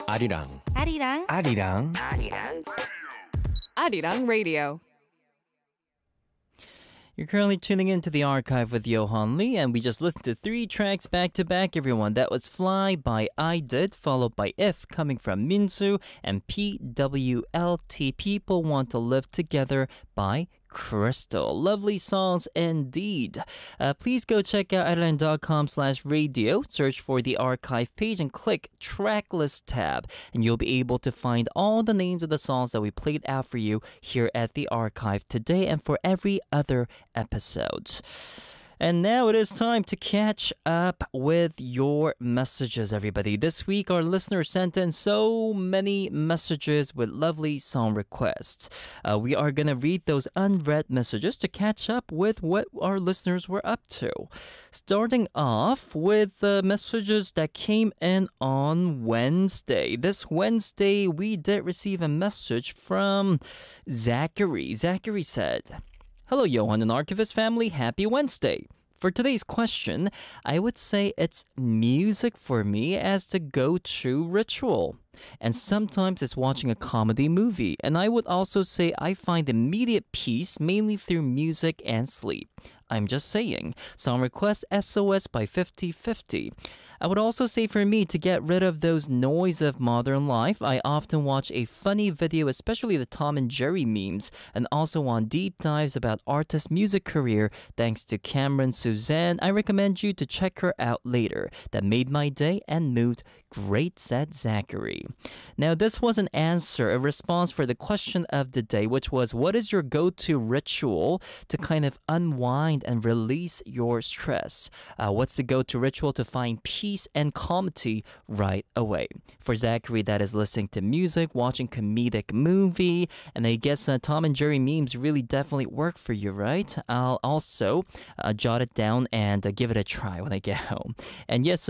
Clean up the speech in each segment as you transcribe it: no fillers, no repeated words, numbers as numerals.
아리랑 아리랑 아리랑 Arirang Radio. You're currently tuning into the archive with Johan Lee, and we just listened to 3 tracks back to back, everyone. That was Fly by I Did, followed by If, coming from Minsu, and PWLT, People Want to Live Together by Crystal. Lovely songs indeed. Please go check out ireland.com/radio, search for the archive page and click tracklist tab, and you'll be able to find all the names of the songs that we played out for you here at the archive today and for every other episode. And now it is time to catch up with your messages, everybody. This week, our listeners sent in so many messages with lovely song requests. We are going to read those unread messages to catch up with what our listeners were up to. Starting off with the messages that came in on Wednesday. This Wednesday, we did receive a message from Zachary. Zachary said, "Hello, Johan and Archivist family. Happy Wednesday. For today's question, I would say it's music for me as the go-to ritual. And sometimes it's watching a comedy movie. And I would also say I find immediate peace mainly through music and sleep. I'm just saying. Song request SOS by 50/50. I would also say for me to get rid of those noise of modern life, I often watch a funny video, especially the Tom and Jerry memes, and also on deep dives about artist music career thanks to Cameron Suzanne. I recommend you to check her out later. That made my day and mood great," said Zachary. Now this was an answer, a response for the question of the day, which was, what is your go-to ritual to kind of unwind and release your stress? What's the go-to ritual to find peace and calmity right away? For Zachary, that is listening to music, watching comedic movie, and I guess Tom and Jerry memes really definitely work for you, right? I'll also jot it down and give it a try when I get home. And yes,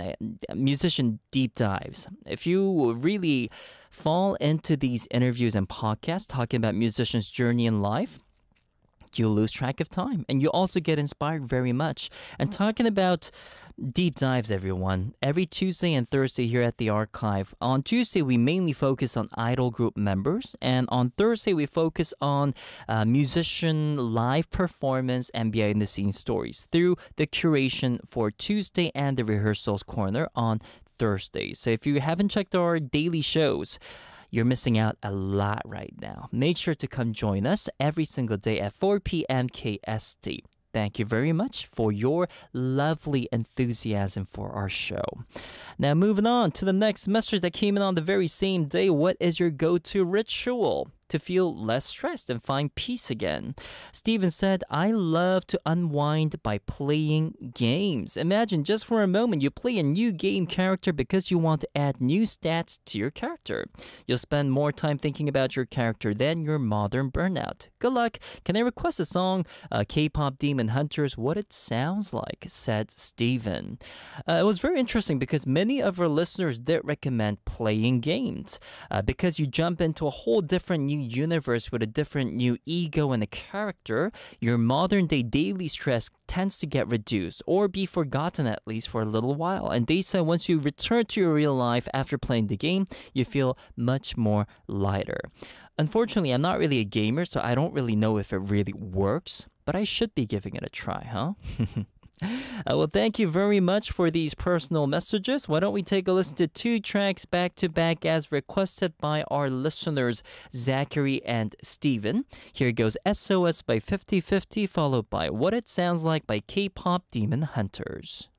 musician deep dives. If you really fall into these interviews and podcasts talking about musicians' journey in life, you'll lose track of time and you also get inspired very much. And talking about deep dives, everyone, every Tuesday and Thursday here at the archive. On Tuesday, we mainly focus on idol group members, and on Thursday, we focus on musician live performance and behind the scenes stories through the curation for Tuesday and the rehearsals corner on Thursday. So if you haven't checked our daily shows, you're missing out a lot right now. Make sure to come join us every single day at 4 p.m. KST. Thank you very much for your lovely enthusiasm for our show. Now, moving on to the next message that came in on the very same day. What is your go-to ritual to feel less stressed and find peace again? Steven said, I love to unwind by playing games. Imagine just for a moment you play a new game character because you want to add new stats to your character. You'll spend more time thinking about your character than your modern burnout. Good luck. Can I request a song, K-pop Demon Hunters, What It Sounds Like, said Steven. It was very interesting because many of our listeners did recommend playing games because you jump into a whole different new universe with a different new ego and a character. Your modern day daily stress tends to get reduced or be forgotten at least for a little while. And they said once you return to your real life after playing the game, you feel much more lighter. Unfortunately, I'm not really a gamer, so I don't really know if it really works, but I should be giving it a try, huh? Well, thank you very much for these personal messages. Why don't we take a listen to 2 tracks back to back as requested by our listeners, Zachary and Steven. Here goes SOS by 50/50, followed by What It Sounds Like by K-pop Demon Hunters.